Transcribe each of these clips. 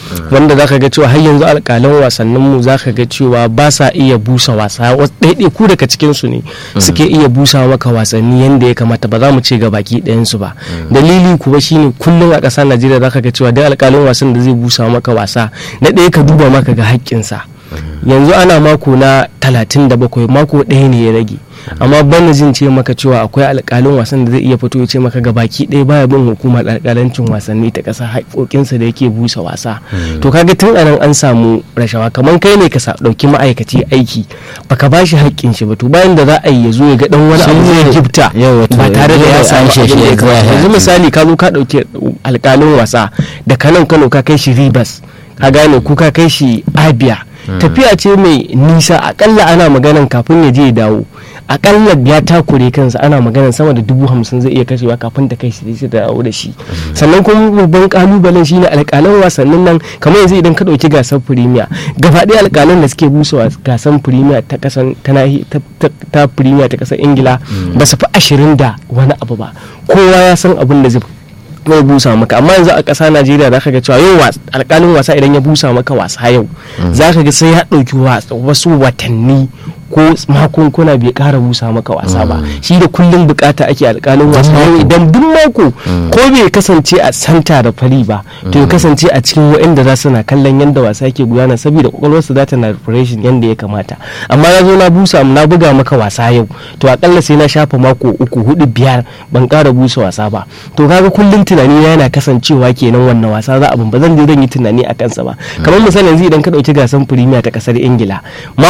wanda zaka ga cewa har yanzu alƙalan wasannin mu zaka ga cewa ba sa iya busa wasa, ku daga cikin su ne suke iya busa maka wasanni yanda ya kamata, ba za mu ce ga baki ɗayan su ba. Dalili kuwa shine kullum a ƙasar Najeriya zaka ga cewa duk alƙalin wasan da zai busa maka wasa na ɗaya ka duba maka ga haƙƙinsa. Yanzu ana mako na 37, mako ɗaya ne ya rage, amma bana jin ce maka cewa akwai alƙalin wasan da zai iya fito ya ce maka ga baki ɗaya baya bin hukumar alƙalancin wasanni ta ƙasa haƙoƙinsa da yake busa wasa. To kaga tun anan an samu rashawa, kamar kai ne ka ɗauki ma'aikaci aiki baka ba shi haƙƙin shi ba, to bayan da za a yi ya zo ya ga dan wani abu zai gifta ba tare da ya samu shi. Yanzu misali ka zo ka ɗauki alƙalin wasa da kanan Kano ka kai shi Rivers, ka gane ko ka kai shi Abia, tafiya ce mai nisa, akalla ana maganan kafin ya je ya dawo akalla ya takure kansa ana maganan sama da 50,000 zai iya kashewa kafin ta kai shi da dawo da shi. Sannan kuma babban kalubalen shine alƙalan wasannin nan, kamar yanzu idan ka ɗauki gasar Premier, gaba ɗaya alƙalan da suke busa gasar Premier ta ƙasar ta Premier ta ƙasar Ingila ba su fi 20 da wani abu ba, kowa ya san abin da zai busa maka. Amma yanzu a ƙasa Najeriya za ka ga cewa yau alƙalin wasa idan ya busa maka wasa yau za ka ga sai ya ɗauki wasu watanni ko makunkuna bai ƙara busa maka wasa ba. Shi da kullum bukata ake alƙalin wasa yau idan duk mako ko bai kasance a santa da fari ba to ya kasance a cikin waɗanda za su na kallon yadda wasa yake gudana, saboda kwakwalwarsa za ta na refreshing yadda ya kamata. Amma na zo na buga maka wasa yau, to akalla sai na shafa mako 3, 4, 5 ban ƙara busa wasa ba. To kaga kullum tunani yana kasancewa kenan wannan wasa za a ba zan je zan yi tunani a kansa ba. Kamar misali yanzu idan ka ɗauki gasar Premier ta ƙasar Ingila,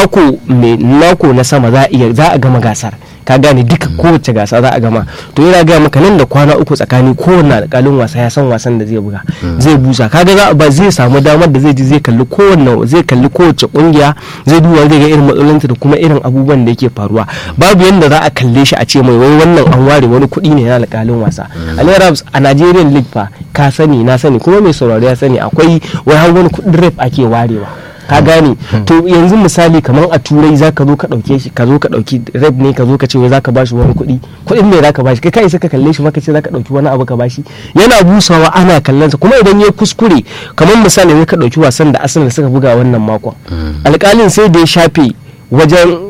mako na sama za a gama gasar, ka gane duka kowace gasa za a gama, to yana gaya maka nan da kwana 3 tsakani kowanne alƙalin wasa ya san wasan da zai buga zai busa. kaga zai samu damar da zai ji zai kalli kowace kungiya, zai duba zai ga irin matsalolanta da kuma irin abubuwan da yake faruwa. Babu yanda za a kalle shi a ce mai wai wannan an ware wani kuɗi ne na alƙalin wasa. A Nigerian League fa ka sani na sani kuma mai sauraro ya sani akwai wai har wani kuɗin rep ake warewa, ka gane. To yanzu misali kamar a turai zaka zo ka dauke shi, ka zo ka dauki rep ne, ka zo ka ce wai zaka bashi wani kuɗin me zaka bashi, kai sai ka kalle shi maka ce zaka dauki wani abu ka bashi, yana busawa ana kallon sa. Kuma idan ya kuskure, kamar misali ne ka dauki wasan da Arsenal suka buga wannan makon, alƙalin sai da ya shafe wajen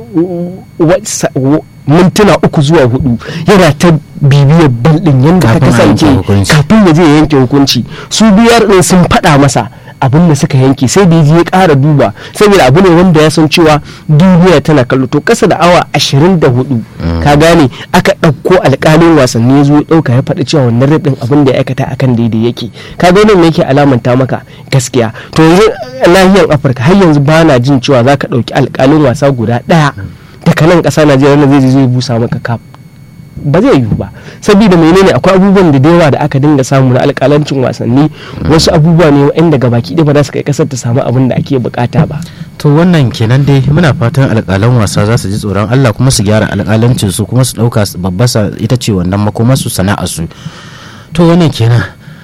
mintuna 3 zuwa 4 yana ta bibiyar bal din yanda ta kasance kafin ya je ya yanke hukunci. Su biyar din sun faɗa masa abin da suka yanke, sai da ya ƙara duba, saboda abu ne wanda ya san cewa duniya tana kallo. To kasa da awa 24 ka gane aka ɗauko alƙalin wasanni ya zo ya ɗauka ya faɗi cewa wannan rabin abin da ya aikata akan daidai yake. Ka ga wannan yake alamanta maka gaskiya. To yanzu nahiyar Afirka har yanzu ba na jin cewa za ka ɗauki alƙalin wasa guda ɗaya daga nan ƙasa Najeriya wanda zai busa maka kaf, ba zai yiwu ba. Saboda menene, akwai abubuwan da yawa da aka dinga samu na alƙalancin wasanni, wasu abubuwa ne wa'anda gabaki ɗaya ba za su kai ƙasar ta samu abin da ake bukata ba. To wannan kenan dai, muna fatan alƙalan wasa za su ji tsoron Allah kuma su gyara alƙalancin su, kuma su ɗauka babbasa ita ce wannan makomarsu sana'arsu. To wannan kenan.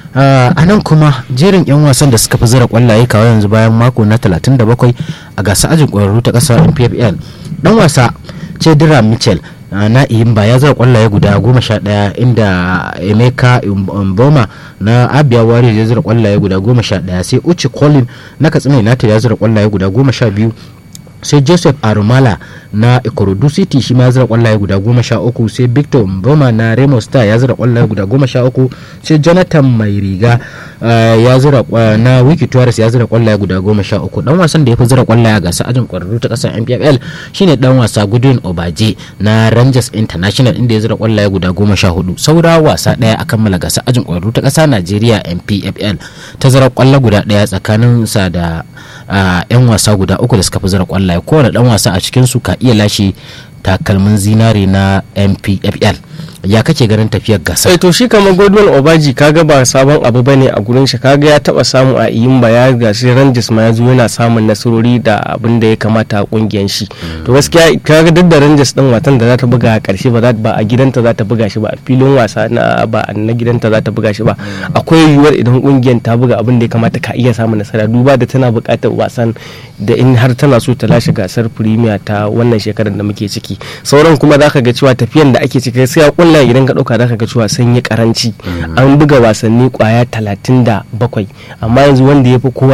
A nan kuma jerin 'yan wasan da suka fi zira kwallaye kawai yanzu bayan mako na 37 a gasar ajin ƙwararru ta ƙasar NPFL, dan wasa Chedira Mitchell na Iyimba ya zira kwallaye guda 11, inda Emeka Mboma na Abia Warriors ya zira kwallaye guda 11, sai Uche Colin na Katsina United ya zira kwallaye guda 12, sai Joseph Arumala na Ikorodu City shi ma ya zira kwallaye guda 13, sai Victor Mboma na Remo Star ya zira kwallaye guda 13, sai Jonathan Mairiga ya zira na Wiki Tuareg ya zira kwallaye guda 13. Dan wasan da ya fi zira kwallaye a gasar ajin kwararru ta kasar NPFL shine dan wasa Godwin Obaje na Rangers International, inda ya zira kwallaye guda 14. Saura wasa daya a kammala gasar ajin kwararru ta kasar Najeriya NPFL, ta zira kwallo guda daya tsakanin sa da 'yan wasa guda 3 da suka fi zira kwallaye. Kowane dan wasa a cikin su ka iya lashe takalmin zinare na NPFL. Ya kake ganin tafiyar gasar? To shi kamar Godwin Obaji kaga ba sabon abu bane a gurin shi, kaga ya taba samu a Iyimba, ya gashi Rangers ma yazo yana samun nasarori da abin da ya kamata a kungiyar shi. To gaskiya kaga duk da Rangers din watan da za ta buga a karshe ba a gidanta za ta buga shi ba, a filin wasa na gidanta za ta buga shi ba. Akwai yiwuwar idan kungiyar ta buga abin da ya kamata ka iya samun nasara, duba da tana buƙatar wasan da in har tana so ta lashe gasar Premier ta wannan shekarar da muke ciki. Sauran kuma zaka ga cewa tafiyan da ake ciki sai idan ka dauka zaka ga cewa sun yi karanci, an buga wasanni kwaya 37, amma yanzu wanda ya fi kowa